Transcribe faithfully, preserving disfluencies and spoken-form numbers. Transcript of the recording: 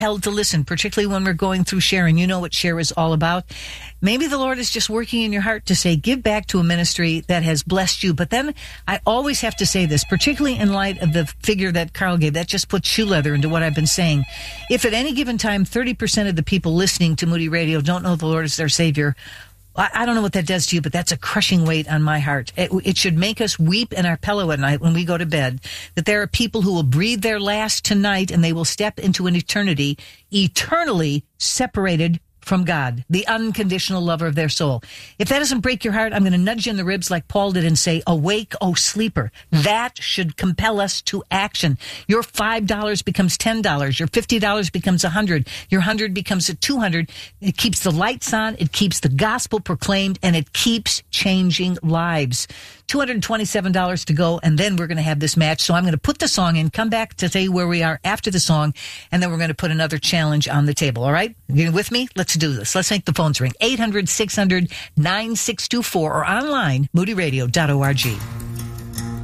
held to listen, particularly when we're going through share, and you know what share is all about. Maybe the Lord is just working in your heart to say, give back to a ministry that has blessed you. But then I always have to say this, particularly in light of the figure that Carl gave, that just puts shoe leather into what I've been saying. If at any given time, thirty percent of the people listening to Moody Radio don't know the Lord as their Savior, I don't know what that does to you, but that's a crushing weight on my heart. It, it should make us weep in our pillow at night when we go to bed, that there are people who will breathe their last tonight and they will step into an eternity, eternally separated from God, the unconditional lover of their soul. If that doesn't break your heart, I'm going to nudge you in the ribs like Paul did and say, awake, O sleeper. That should compel us to action. Your five dollars becomes ten dollars. Your fifty dollars becomes one hundred dollars. Your one hundred dollars becomes a two hundred dollars. It keeps the lights on. It keeps the gospel proclaimed, and it keeps changing lives. two hundred twenty-seven dollars to go, and then we're going to have this match. So I'm going to put the song in, come back to tell you where we are after the song, and then we're going to put another challenge on the table. All right? You with me? Let's do this. Let's make the phones ring. eight hundred, six hundred, nine six two four or online, moody radio dot org.